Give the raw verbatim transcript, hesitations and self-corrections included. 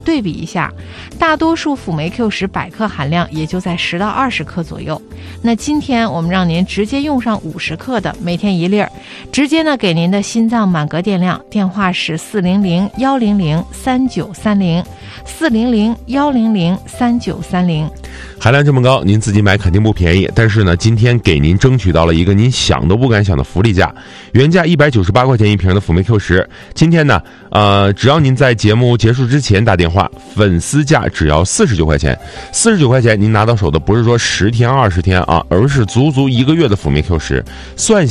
对比一下，大多数辅酶 Q 十百克含量也就在十到二十克左右。那今天我们让您直接用上五十克的，每天一粒儿，直接呢给您的心脏满格电量。电话是四零零幺零零三九三零，四零零幺零零三九三零。 含量这么高，您自己买肯定不便宜。但是呢，今天给您争取到了一个您想都不敢想的福利价，原价一百九十八块钱一瓶的辅酶 Q 十，今天呢，呃，只要您在节目结束之前打电话，粉丝价只要四十九块钱，四十九块钱您拿到手的不是说十天二十天啊，而是足足一个月的辅酶 Q 十，算一下。